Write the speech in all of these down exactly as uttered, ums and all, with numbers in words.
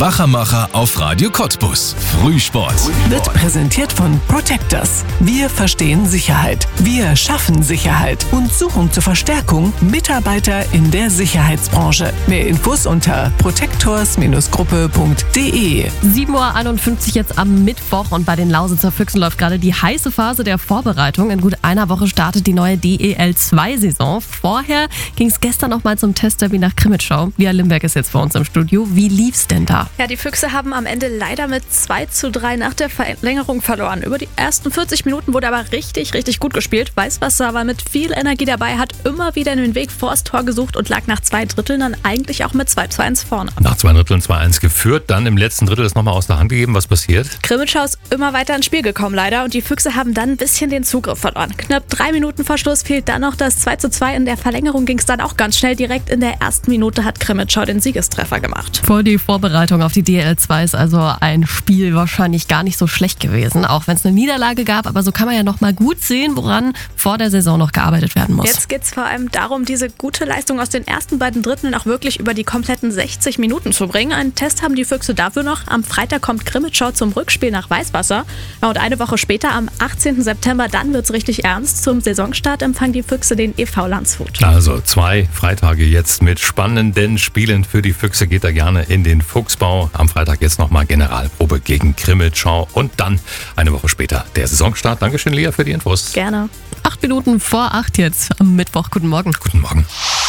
Wachamacher auf Radio Cottbus. Frühsport. Wird präsentiert von Protectors. Wir verstehen Sicherheit. Wir schaffen Sicherheit und suchen zur Verstärkung Mitarbeiter in der Sicherheitsbranche. Mehr Infos unter protectors Gruppe punkt de. sieben Uhr einundfünfzig jetzt am Mittwoch und bei den Lausitzer Füchsen läuft gerade die heiße Phase der Vorbereitung. In gut einer Woche startet die neue D E L zwei Saison. Vorher ging es gestern noch mal zum Testderby nach Krimitschau. Lia Limberg ist jetzt bei uns im Studio. Wie lief's denn da? Ja, die Füchse haben am Ende leider mit zwei zu drei nach der Verlängerung verloren. Über die ersten vierzig Minuten wurde aber richtig, richtig gut gespielt. Weißwasser war mit viel Energie dabei, hat immer wieder den Weg vors Tor gesucht und lag nach zwei Dritteln dann eigentlich auch mit zwei zu eins vorne. Nach zwei Dritteln zwei eins geführt, dann im letzten Drittel ist nochmal aus der Hand gegeben. Was passiert? Krimitschau ist immer weiter ins Spiel gekommen leider und die Füchse haben dann ein bisschen den Zugriff verloren. Knapp drei Minuten vor Schluss fehlt dann noch das zwei zu zwei. In der Verlängerung ging es dann auch ganz schnell. Direkt in der ersten Minute hat Krimitschau den Siegestreffer gemacht. Vor die Vorbereitung auf die D E L zwei ist also ein Spiel wahrscheinlich gar nicht so schlecht gewesen, auch wenn es eine Niederlage gab. Aber so kann man ja noch mal gut sehen, woran vor der Saison noch gearbeitet werden muss. Jetzt geht es vor allem darum, diese gute Leistung aus den ersten beiden Dritteln auch wirklich über die kompletten sechzig Minuten zu bringen. Einen Test haben die Füchse dafür noch. Am Freitag kommt Krimitschau zum Rückspiel nach Weißwasser. Und eine Woche später, am achtzehnten September, dann wird es richtig ernst. Zum Saisonstart empfangen die Füchse den E V Landshut. Also zwei Freitage jetzt mit spannenden Spielen für die Füchse. Geht da gerne in den Fuchsbau. Am Freitag jetzt nochmal Generalprobe gegen Krimitschau und dann eine Woche später der Saisonstart. Dankeschön, Lea, für die Infos. Gerne. Acht Minuten vor acht jetzt am Mittwoch. Guten Morgen. Guten Morgen.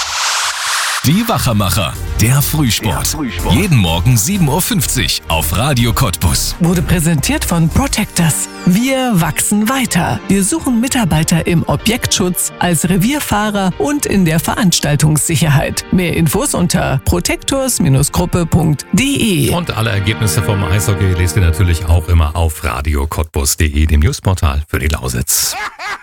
Die Wachamacher. Der Frühsport. Der Frühsport. Jeden Morgen sieben Uhr fünfzig auf Radio Cottbus. Wurde präsentiert von Protectors. Wir wachsen weiter. Wir suchen Mitarbeiter im Objektschutz, als Revierfahrer und in der Veranstaltungssicherheit. Mehr Infos unter protectors Gruppe punkt de. Und alle Ergebnisse vom Eishockey lest ihr natürlich auch immer auf radio cottbus punkt de, dem Newsportal für die Lausitz.